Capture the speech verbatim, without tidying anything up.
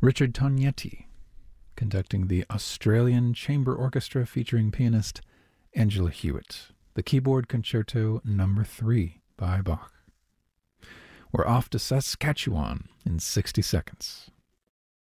Richard Tognetti, conducting the Australian Chamber Orchestra featuring pianist Angela Hewitt. The Keyboard Concerto Number three by Bach. We're off to Saskatchewan in sixty seconds.